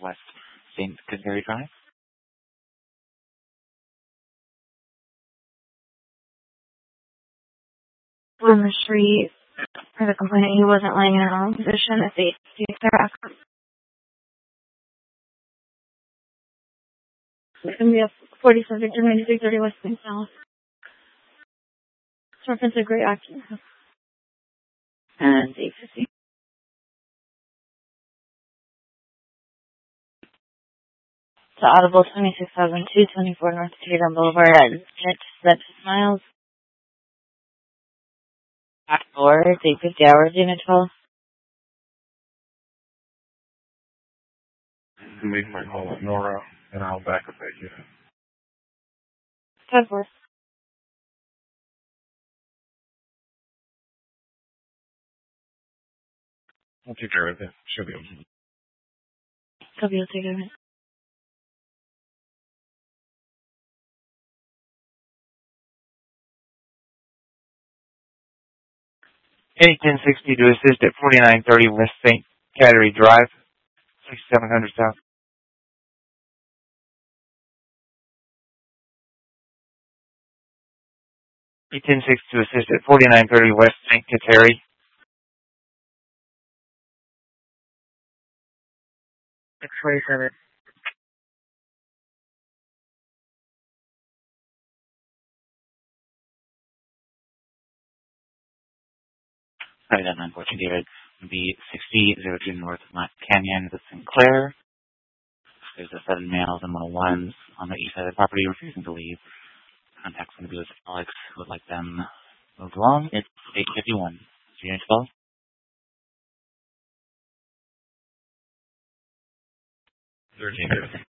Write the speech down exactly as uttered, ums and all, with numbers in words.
West Saint Kateri Drive. On the street, for the complainant, he wasn't laying in a normal position at the track. It's going to be a forty-seven Victor ninety-three thirty West Saint South. Reference a great action. And eight fifty. So Audible twenty-six thousand two twenty-four North Tatum Boulevard at Six Miles. Act four, it's eight fifty hours, Unit twelve. Make my call with Nora, and I'll back up that unit. ten four. I'll take care of it. She'll be able to. Copy, I'll take care of it. eighteen sixty to assist at forty-nine thirty West Saint Kateri Drive, sixty-seven hundred South. eighteen sixty to assist at forty-nine thirty West Saint Kateri. six forty-seven. Sorry, that nine fourteen David. B sixty zero two North Mount Canyon with Sinclair. There's a seven males and one of ones on the east side of the property refusing to leave. Contact's going to be with Alex, who would like them moved along. It's eight fifty-one. Unit twelve. thirteen.